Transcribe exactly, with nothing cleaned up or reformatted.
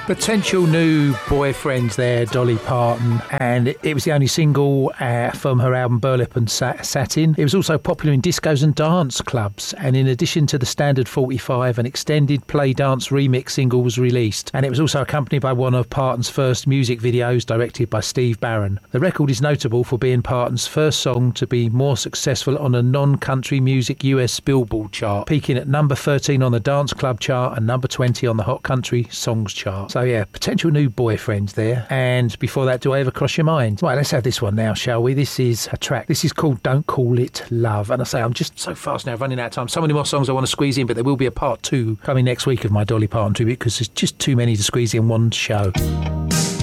Potential new boyfriends there, Dolly Parton, and it was the only single uh, from her album Burlap and Satin. It was also popular in discos and dance clubs, and in addition to the standard forty-five, an extended play dance remix single was released, and it was also accompanied by one of Parton's first music videos directed by Steve Barron. The record is notable for being Parton's first song to be more successful on a non-country music U S Billboard chart, peaking at number thirteen on the dance club chart and number twenty on the hot country songs chart. So yeah, potential new boyfriends there. And before that, Do I Ever Cross Your Mind? Right, let's have this one now, shall we? This is a track. This is called Don't Call It Love. And I say, I'm just so fast now, running out of time. So many more songs I want to squeeze in, but there will be a part two coming next week of my Dolly Parton tribute because there's just too many to squeeze in one show.